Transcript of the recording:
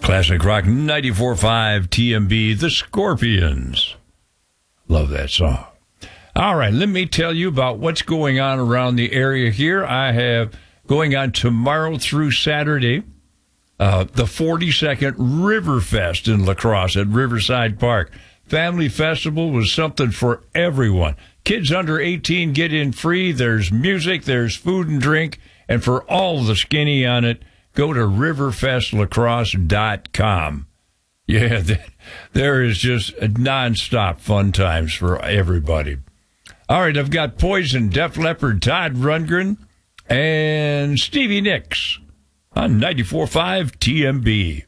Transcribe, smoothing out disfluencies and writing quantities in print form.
Classic Rock 94.5 TMB, The Scorpions. Love that song. All right, let me tell you about what's going on around the area here. I have going on tomorrow through Saturday, the 42nd Riverfest in La Crosse at Riverside Park. Family Festival was something for everyone. Kids under 18 get in free. There's music, there's food and drink, and for all the skinny on it, go to riverfestlacrosse.com. Yeah, there is just nonstop fun times for everybody. All right, I've got Poison, Def Leppard, Todd Rundgren, and Stevie Nicks on 94.5 TMB.